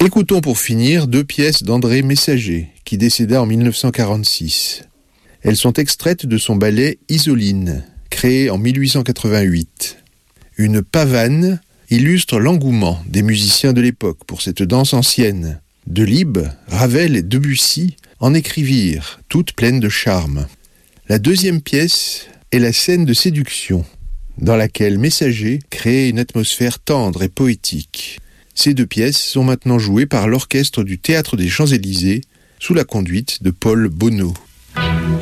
Écoutons pour finir 2 pièces d'André Messager, qui décéda en 1946. Elles sont extraites de son ballet Isoline, créé en 1888. Une pavane illustre l'engouement des musiciens de l'époque pour cette danse ancienne. Delibes, Ravel et Debussy en écrivirent, toutes pleines de charme. La 2e pièce est la scène de séduction, dans laquelle Messager crée une atmosphère tendre et poétique. Ces 2 pièces sont maintenant jouées par l'orchestre du Théâtre des Champs-Élysées, sous la conduite de Paul Bonneau.